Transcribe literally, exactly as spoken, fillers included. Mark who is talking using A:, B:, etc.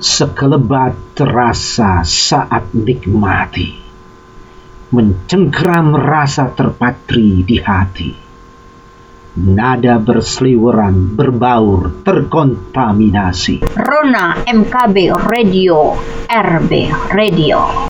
A: sekelebat terasa saat nikmati, mencengkeram rasa terpatri di hati. Nada berseliweran, berbaur, terkontaminasi.
B: Rona M K B Radio, R B Radio.